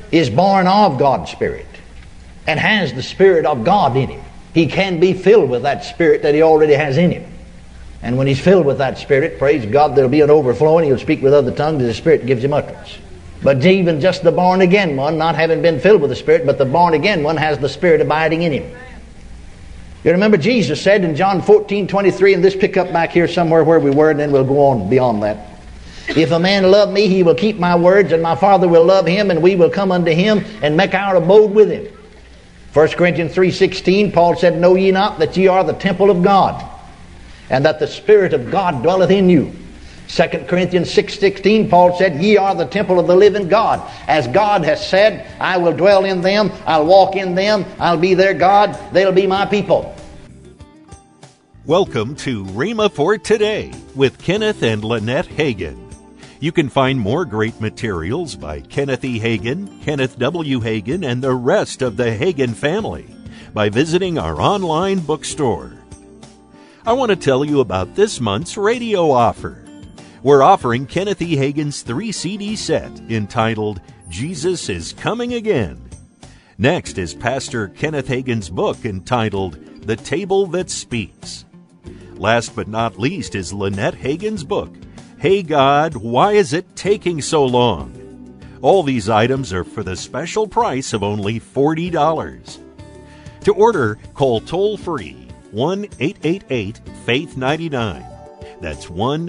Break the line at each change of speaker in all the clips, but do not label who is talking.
is born of God's Spirit and has the Spirit of God in him, he can be filled with that Spirit that he already has in him. And when he's filled with that Spirit, praise God, there'll be an overflowing. He'll speak with other tongues as the Spirit gives him utterance. But even just the born-again one, not having been filled with the Spirit, but the born-again one has the Spirit abiding in him. You remember Jesus said in John 14:23, and this pick up back here somewhere where we were, and then we'll go on beyond that. If a man love me, he will keep my words, and my Father will love him, and we will come unto him and make our abode with him. 1 Corinthians 3:16, Paul said, know ye not that ye are the temple of God, and that the Spirit of God dwelleth in you. 2 Corinthians 6:16, Paul said, ye are the temple of the living God. As God has said, I will dwell in them, I'll walk in them, I'll be their God, they'll be my people.
Welcome to Rhema for Today with Kenneth and Lynette Hagin. You can find more great materials by Kenneth E. Hagin, Kenneth W. Hagin, and the rest of the Hagin family by visiting our online bookstore. I want to tell you about this month's radio offer. We're offering Kenneth E. Hagin's 3-CD set entitled Jesus is Coming Again. Next is Pastor Kenneth Hagin's book entitled The Table That Speaks. Last but not least is Lynette Hagin's book, Hey God, Why Is It Taking So Long? All these items are for the special price of only $40. To order, call toll-free 1-888-FAITH-99. That's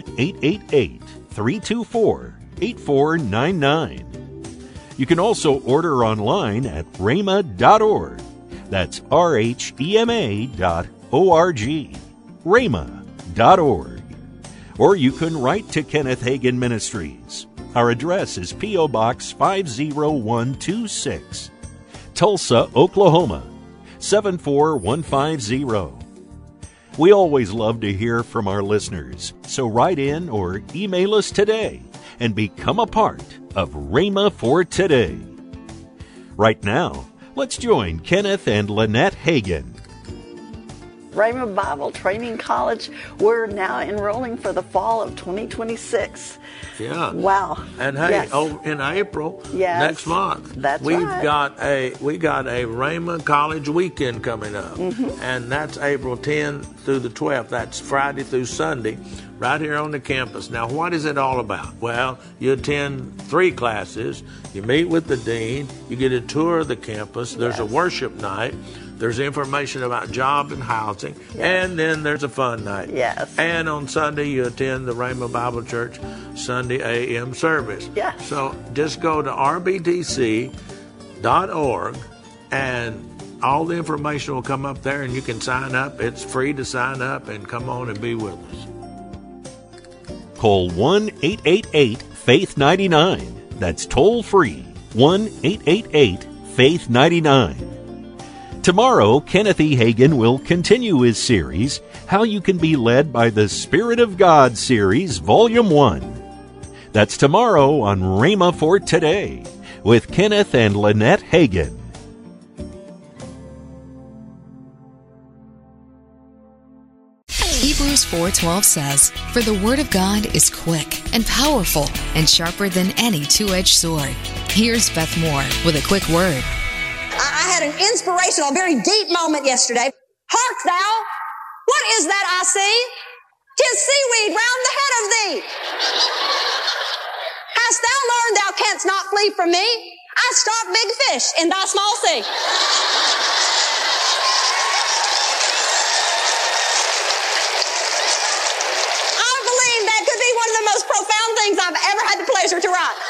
1-888-324-8499. You can also order online at rhema.org. That's rhema.org. rhema.org. Or you can write to Kenneth Hagin Ministries. Our address is P.O. Box 50126, Tulsa, Oklahoma 74150. We always love to hear from our listeners, so write in or email us today and become a part of Rhema for Today. Right now, let's join Kenneth and Lynette Hagin.
Rhema Bible Training College, we're now enrolling for the fall of 2026.
Yeah.
Wow.
And hey,
yes.
in April,
Yes.
next month,
That's
we
right.
got a Rhema College weekend coming up. Mm-hmm. And that's April 10th through the 12th. That's Friday through Sunday, right here on the campus. Now, what is it all about? Well, you attend 3 classes, you meet with the dean, you get a tour of the campus, there's a worship night, there's information about job and housing, and then there's a fun night.
Yes.
And on Sunday, you attend the Rhema Bible Church Sunday a.m. service.
Yes.
So just go to rbtc.org, and all the information will come up there, and you can sign up. It's free to sign up and come on and be with us.
Call 1-888-FAITH-99. That's toll free, 1-888-FAITH-99. Tomorrow, Kenneth E. Hagin will continue his series, How You Can Be Led by the Spirit of God series, Volume 1. That's tomorrow on Rhema for Today with Kenneth and Lynette Hagin.
Hebrews 4:12 says, For the word of God is quick and powerful and sharper than any two-edged sword. Here's Beth Moore with a quick word.
I had an inspirational, very deep moment yesterday. Hark thou, what is that I see? 'Tis seaweed round the head of thee. Hast thou learned thou canst not flee from me? I stalk big fish in thy small sea. I believe that could be one of the most profound things I've ever had the pleasure to write.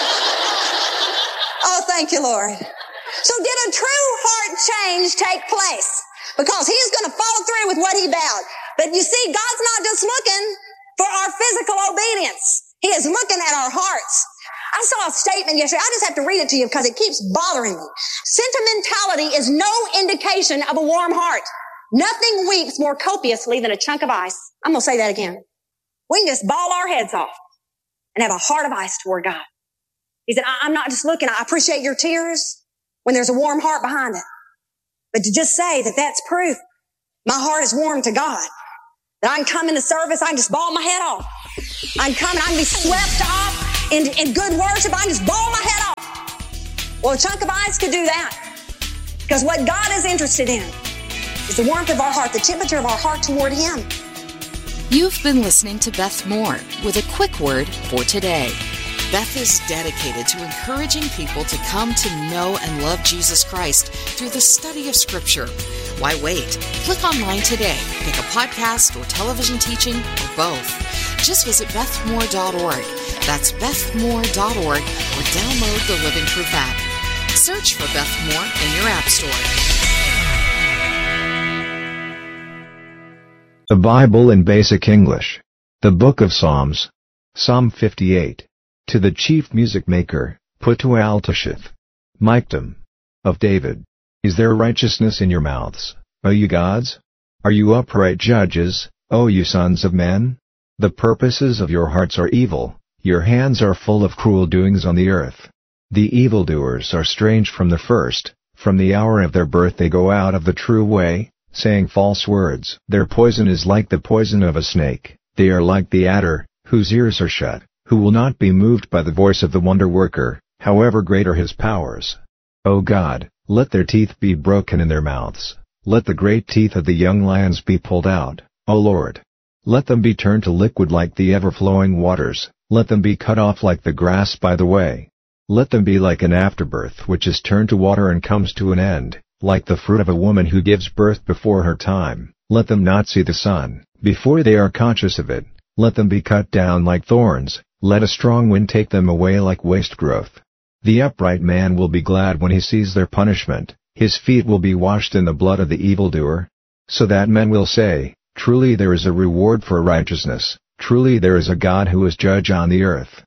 Oh, thank you, Lord. So did a true heart change take place? Because he's going to follow through with what he vowed. But you see, God's not just looking for our physical obedience. He is looking at our hearts. I saw a statement yesterday. I just have to read it to you because it keeps bothering me. Sentimentality is no indication of a warm heart. Nothing weeps more copiously than a chunk of ice. I'm going to say that again. We can just bawl our heads off and have a heart of ice toward God. He said, I'm not just looking. I appreciate your tears when there's a warm heart behind it. But to just say that that's proof my heart is warm to God, that I can come into service, I can just bawl my head off. I can come and I can be swept off in good worship, I can just bawl my head off. Well, a chunk of ice could do that. Because what God is interested in is the warmth of our heart, the temperature of our heart toward Him.
You've been listening to Beth Moore with a quick word for today. Beth is dedicated to encouraging people to come to know and love Jesus Christ through the study of Scripture. Why wait? Click online today. Pick a podcast or television teaching or both. Just visit bethmoore.org. That's bethmoore.org or download the Living Proof app. Search for Beth Moore in your app store.
The Bible in Basic English. The Book of Psalms. Psalm 58. To the chief music maker, put to Altashith. Michtam. Of David. Is there righteousness in your mouths, O you gods? Are you upright judges, O you sons of men? The purposes of your hearts are evil, your hands are full of cruel doings on the earth. The evildoers are strange from the first, from the hour of their birth they go out of the true way, saying false words. Their poison is like the poison of a snake, they are like the adder, whose ears are shut, who will not be moved by the voice of the wonder-worker, however great are his powers. O God, let their teeth be broken in their mouths, let the great teeth of the young lions be pulled out, O Lord. Let them be turned to liquid like the ever-flowing waters, let them be cut off like the grass by the way. Let them be like an afterbirth which is turned to water and comes to an end, like the fruit of a woman who gives birth before her time. Let them not see the sun, before they are conscious of it. Let them be cut down like thorns, let a strong wind take them away like waste growth. The upright man will be glad when he sees their punishment, his feet will be washed in the blood of the evildoer. So that men will say, truly there is a reward for righteousness, truly there is a God who is judge on the earth.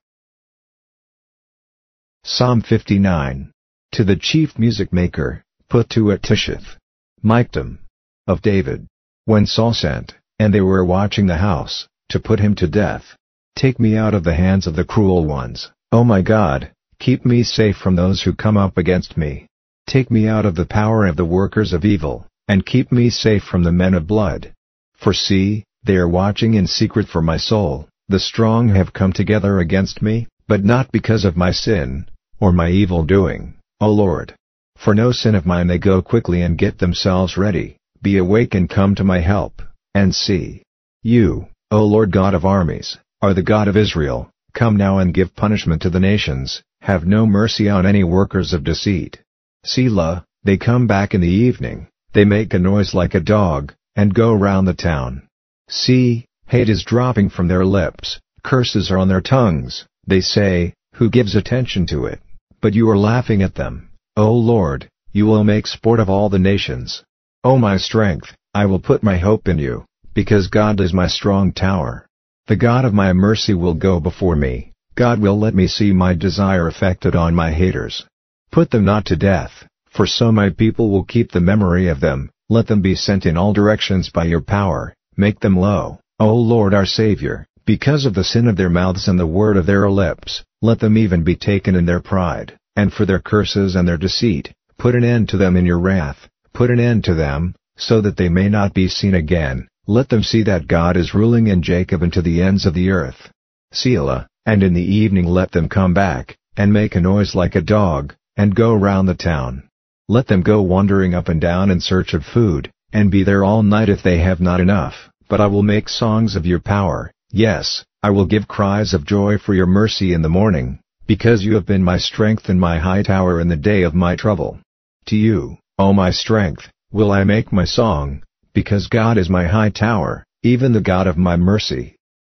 Psalm 59. To the chief music maker, put to it Tishith. Michtam. Of David. When Saul sent, and they were watching the house, to put him to death. Take me out of the hands of the cruel ones, O my God, keep me safe from those who come up against me. Take me out of the power of the workers of evil, and keep me safe from the men of blood. For see, they are watching in secret for my soul, the strong have come together against me, but not because of my sin, or my evil doing, O Lord. For no sin of mine they go quickly and get themselves ready, be awake and come to my help, and see. You, O Lord God of armies, are the God of Israel, come now and give punishment to the nations, have no mercy on any workers of deceit. Selah, they come back in the evening, they make a noise like a dog, and go round the town. See, hate is dropping from their lips, curses are on their tongues, they say, who gives attention to it? But you are laughing at them, O Lord, you will make sport of all the nations. O my strength, I will put my hope in you, because God is my strong tower. The God of my mercy will go before me, God will let me see my desire effected on my haters. Put them not to death, for so my people will keep the memory of them, let them be sent in all directions by your power, make them low, O Lord our Savior, because of the sin of their mouths and the word of their lips, let them even be taken in their pride, and for their curses and their deceit, put an end to them in your wrath, put an end to them, so that they may not be seen again, let them see that God is ruling in Jacob and to the ends of the earth. Selah, and in the evening let them come back, and make a noise like a dog, and go round the town. Let them go wandering up and down in search of food, and be there all night if they have not enough, but I will make songs of your power, yes, I will give cries of joy for your mercy in the morning, because you have been my strength and my high tower in the day of my trouble. To you, O my strength, will I make my song, because God is my high tower, even the God of my mercy.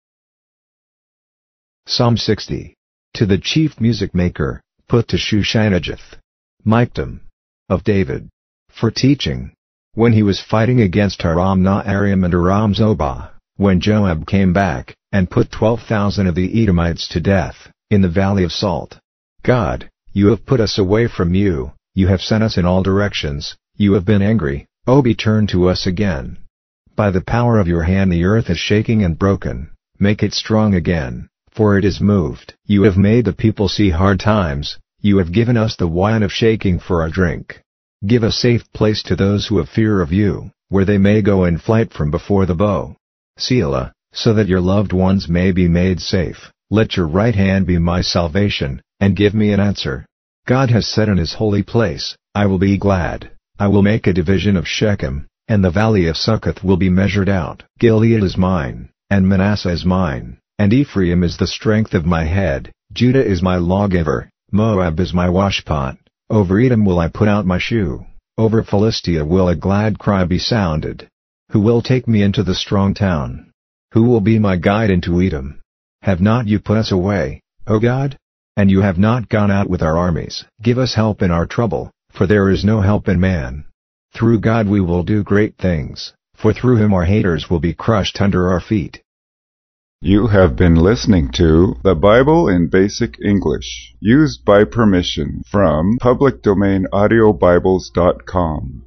Psalm 60. To the chief music maker, put to Shushanajith. Michtam. Of David. For teaching. When he was fighting against Aram-Naharaim and Aram-Zobah, when Joab came back, and put 12,000 of the Edomites to death, in the valley of Salt. God, you have put us away from you, you have sent us in all directions, you have been angry, O be turned to us again. By the power of your hand the earth is shaking and broken, make it strong again, for it is moved. You have made the people see hard times, you have given us the wine of shaking for our drink. Give a safe place to those who have fear of you, where they may go in flight from before the bow. Selah, so that your loved ones may be made safe, let your right hand be my salvation, and give me an answer. God has said in his holy place, I will be glad, I will make a division of Shechem, and the valley of Succoth will be measured out. Gilead is mine, and Manasseh is mine, and Ephraim is the strength of my head, Judah is my lawgiver, Moab is my washpot, over Edom will I put out my shoe, over Philistia will a glad cry be sounded. Who will take me into the strong town? Who will be my guide into Edom? Have not you put us away, O God? And you have not gone out with our armies. Give us help in our trouble, for there is no help in man. Through God we will do great things, for through him our haters will be crushed under our feet.
You have been listening to The Bible in Basic English, used by permission from publicdomainaudiobibles.com.